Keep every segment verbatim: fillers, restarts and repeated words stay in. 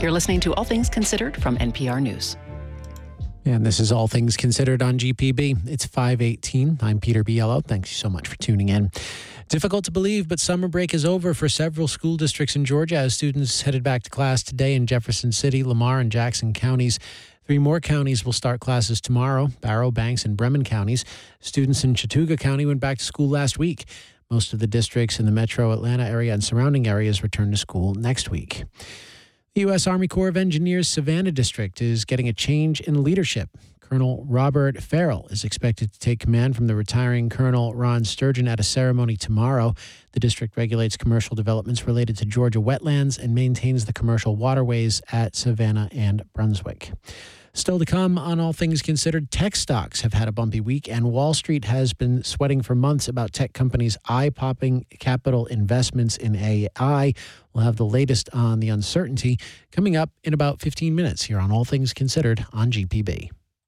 You're listening to All Things Considered from N P R News. And this is All Things Considered on G P B. It's five eighteen. I'm Peter Biello. Thanks so much for tuning in. Difficult to believe, but summer break is over for several school districts in Georgia as students headed back to class today in Jefferson City, Lamar, and Jackson counties. Three more counties will start classes tomorrow, Barrow, Banks, and Bremen counties. Students in Chattooga County went back to school last week. Most of the districts in the metro Atlanta area and surrounding areas return to school next week. The U S Army Corps of Engineers Savannah District is getting a change in leadership. Colonel Robert Farrell is expected to take command from the retiring Colonel Ron Sturgeon at a ceremony tomorrow. The district regulates commercial developments related to Georgia wetlands and maintains the commercial waterways at Savannah and Brunswick. Still to come on All Things Considered, tech stocks have had a bumpy week, and Wall Street has been sweating for months about tech companies' eye-popping capital investments in A I. We'll have the latest on the uncertainty coming up in about fifteen minutes here on All Things Considered on G P B.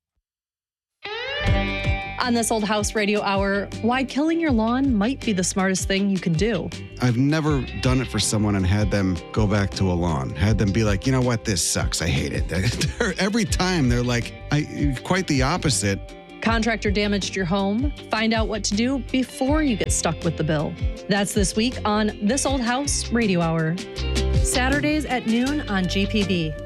On this Old House Radio Hour, why killing your lawn might be the smartest thing you can do. I've never done it for someone and had them go back to a lawn, had them be like, you know what, this sucks, I hate it. Every time they're like, I, quite the opposite. Contractor damaged your home? Find out what to do before you get stuck with the bill. That's this week on This Old House Radio Hour. Saturdays at noon on G P B.